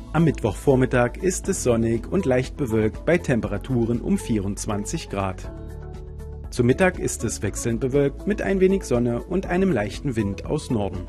Am Mittwochvormittag ist es sonnig und leicht bewölkt bei Temperaturen um 24 Grad. Zu Mittag ist es wechselnd bewölkt mit ein wenig Sonne und einem leichten Wind aus Norden.